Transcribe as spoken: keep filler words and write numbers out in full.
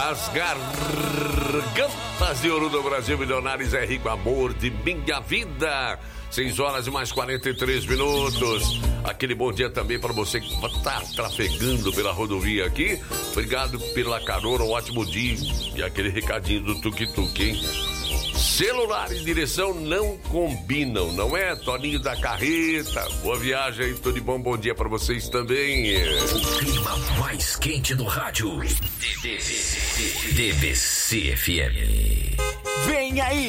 As gargantas de ouro do Brasil, Milionários é rico, amor de minha vida. seis horas e mais quarenta e três minutos. Aquele bom dia também para você que está trafegando pela rodovia aqui. Obrigado pela carona, um ótimo dia. E aquele recadinho do tuk-tuk, hein? Celular e direção não combinam, não é? Toninho da Carreta. Boa viagem aí, tudo de bom. Bom dia para vocês também. O clima mais quente do rádio. D B C F M. Vem aí!